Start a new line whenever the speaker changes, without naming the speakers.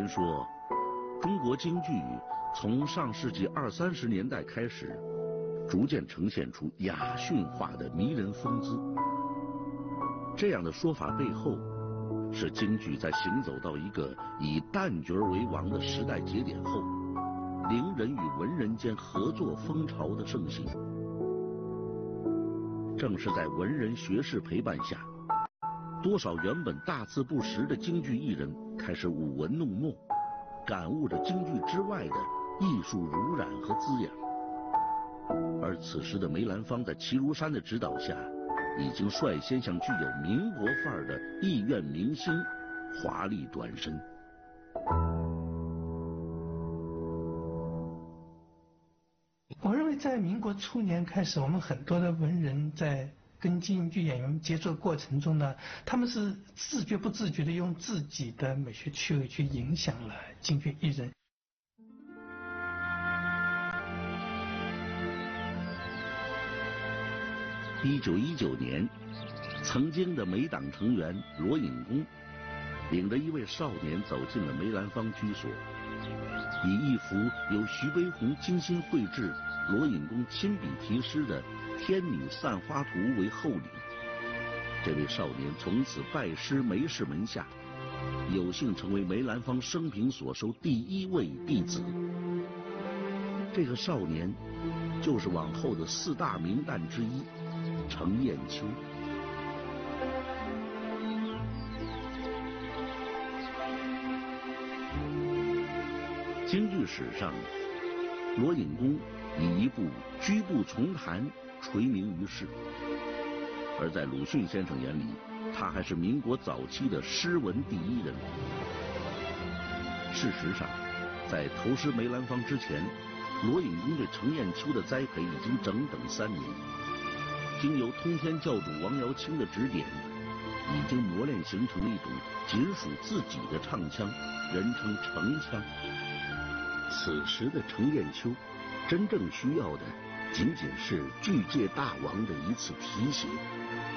言说，中国京剧从上世纪20、30年代开始，逐渐呈现出雅驯化的迷人风姿。这样的说法背后，是京剧在行走到一个以旦角为王的时代节点后，伶人与文人间合作风潮的盛行。正是在文人学士陪伴下，多少原本大字不识的京剧艺人开始舞文弄墨，感悟着京剧之外的艺术濡染和滋养。而此时的梅兰芳在齐如山的指导下，已经率先向具有民国范儿的艺苑明星华丽转身。
我认为在民国初年开始，我们很多的文人在跟京剧演员接触过程中呢，他们是自觉不自觉地用自己的美学趣味去影响了京剧艺人。
1919年，曾经的梅党成员罗隐公，领着一位少年走进了梅兰芳居所，以一幅由徐悲鸿精心绘制、罗隐公亲笔题诗的《天女散花图》为厚礼。这位少年从此拜师梅氏门下，有幸成为梅兰芳生平所收第1位弟子。这个少年，就是往后的4大名旦之一程砚秋。京剧史上，罗隐公以一部《居步重弹》垂名于世，而在鲁迅先生眼里，他还是民国早期的诗文第一人。事实上，在投师梅兰芳之前，罗隐公对程砚秋的栽培已经整整3年。经由通天教主王瑶卿的指点，已经磨练形成一种仅属自己的唱腔，人称程腔。此时的程砚秋，真正需要的仅仅是剧界大王的一次提携。